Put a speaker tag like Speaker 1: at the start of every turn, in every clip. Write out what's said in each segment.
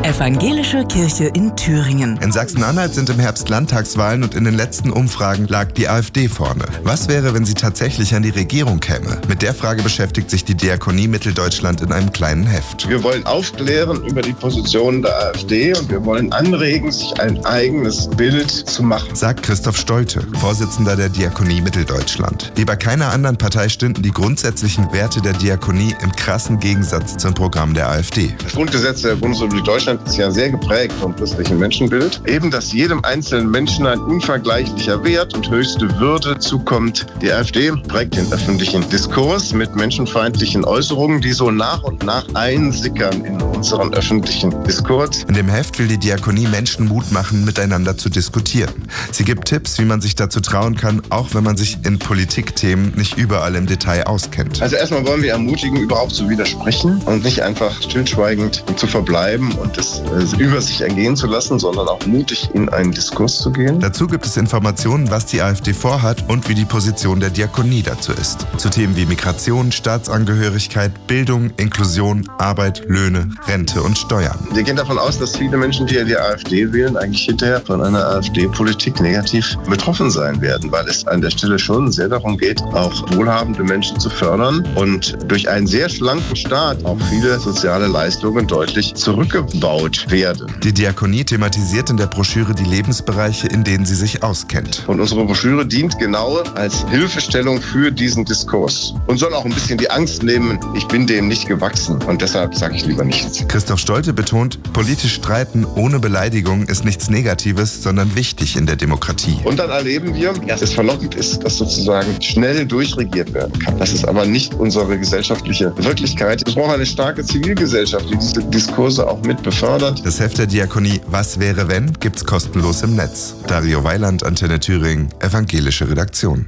Speaker 1: Evangelische Kirche in Thüringen.
Speaker 2: In Sachsen-Anhalt sind im Herbst Landtagswahlen und in den letzten Umfragen lag die AfD vorne. Was wäre, wenn sie tatsächlich an die Regierung käme? Mit der Frage beschäftigt sich die Diakonie Mitteldeutschland in einem kleinen Heft.
Speaker 3: Wir wollen aufklären über die Position der AfD und wir wollen anregen, sich ein eigenes Bild zu machen,
Speaker 2: sagt Christoph Stolte, Vorsitzender der Diakonie Mitteldeutschland. Wie bei keiner anderen Partei stünden die grundsätzlichen Werte der Diakonie im krassen Gegensatz zum Programm der AfD.
Speaker 3: Das Grundgesetz der Bundesrepublik Deutschland ist ja sehr geprägt vom christlichen Menschenbild. Eben, dass jedem einzelnen Menschen ein unvergleichlicher Wert und höchste Würde zukommt. Die AfD prägt den öffentlichen Diskurs mit menschenfeindlichen Äußerungen, die so nach und nach einsickern in unseren öffentlichen Diskurs.
Speaker 2: In dem Heft will die Diakonie Menschen Mut machen, miteinander zu diskutieren. Sie gibt Tipps, wie man sich dazu trauen kann, auch wenn man sich in Politikthemen nicht überall im Detail auskennt.
Speaker 3: Also erstmal wollen wir ermutigen, überhaupt zu widersprechen und nicht einfach stillschweigend zu verbleiben und es über sich ergehen zu lassen, sondern auch mutig in einen Diskurs zu gehen.
Speaker 2: Dazu gibt es Informationen, was die AfD vorhat und wie die Position der Diakonie dazu ist. Zu Themen wie Migration, Staatsangehörigkeit, Bildung, Inklusion, Arbeit, Löhne, Rente und Steuern.
Speaker 3: Wir gehen davon aus, dass viele Menschen, die die AfD wählen, eigentlich hinterher von einer AfD-Politik negativ betroffen sein werden, weil es an der Stelle schon sehr darum geht, auch wohlhabende Menschen zu fördern und durch einen sehr schlanken Staat auch viele soziale Leistungen deutlich zurückgebaut werden.
Speaker 2: Die Diakonie thematisiert in der Broschüre die Lebensbereiche, in denen sie sich auskennt.
Speaker 3: Und unsere Broschüre dient genau als Hilfestellung für diesen Diskurs und soll auch ein bisschen die Angst nehmen, ich bin dem nicht gewachsen und deshalb sage ich lieber nichts.
Speaker 2: Christoph Stolte betont, politisch streiten ohne Beleidigung ist nichts Negatives, sondern wichtig in der Demokratie.
Speaker 3: Und dann erleben wir, dass es verlockend ist, dass sozusagen schnell durchregiert werden kann. Das ist aber nicht unsere gesellschaftliche Wirklichkeit. Es braucht eine starke Zivilgesellschaft, die diese Diskurse auch mit befördert.
Speaker 2: Das Heft der Diakonie Was wäre wenn gibt's kostenlos im Netz. Dario Weiland, Antenne Thüringen, evangelische Redaktion.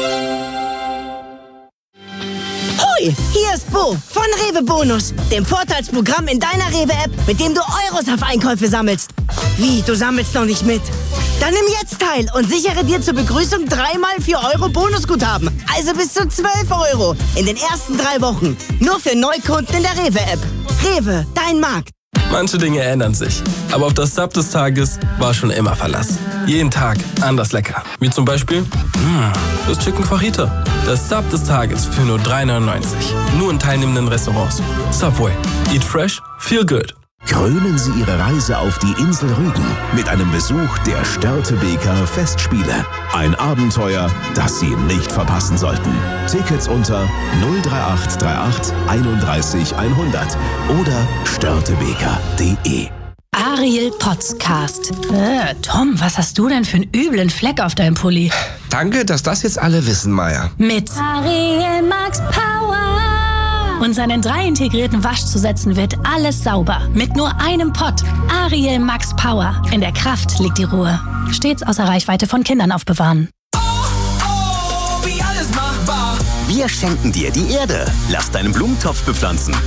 Speaker 4: Hoi, hier ist Bo von Rewe Bonus, dem Vorteilsprogramm in deiner Rewe-App, mit dem du Euros auf Einkäufe sammelst. Wie, du sammelst noch nicht mit? Dann nimm jetzt teil und sichere dir zur Begrüßung 3x 4 Euro Bonusguthaben. Also bis zu 12 Euro in den ersten 3 Wochen. Nur für Neukunden in der Rewe-App. Rewe, dein Markt.
Speaker 5: Manche Dinge ändern sich, aber auf das Sub des Tages war schon immer Verlass. Jeden Tag anders lecker. Wie zum Beispiel das Chicken Fajita. Das Sub des Tages für nur 3,99. Nur in teilnehmenden Restaurants. Subway. Eat fresh, feel good.
Speaker 6: Krönen Sie Ihre Reise auf die Insel Rügen mit einem Besuch der Störtebeker Festspiele. Ein Abenteuer, das Sie nicht verpassen sollten. Tickets unter 03838 31 100 oder störtebeker.de.
Speaker 7: Ariel Podcast. Tom, was hast du denn für einen üblen Fleck auf deinem Pulli?
Speaker 8: Danke, dass das jetzt alle wissen, Maya.
Speaker 7: Mit Ariel Max Power. Und seinen 3 integrierten Waschzusätzen wird alles sauber. Mit nur einem Pott. Ariel Max Power. In der Kraft liegt die Ruhe. Stets außer Reichweite von Kindern aufbewahren.
Speaker 6: Wir schenken dir die Erde. Lass deinen Blumentopf bepflanzen.